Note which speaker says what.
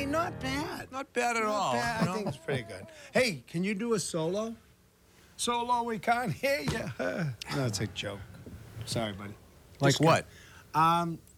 Speaker 1: not bad.
Speaker 2: Not bad at
Speaker 1: Not
Speaker 2: all.
Speaker 1: bad.
Speaker 2: you know?
Speaker 1: I think it's pretty good. Hey, can you do a solo? Solo, we can't hear you. No, it's a joke. Sorry, buddy.
Speaker 2: Like
Speaker 1: Just kidding.
Speaker 2: what?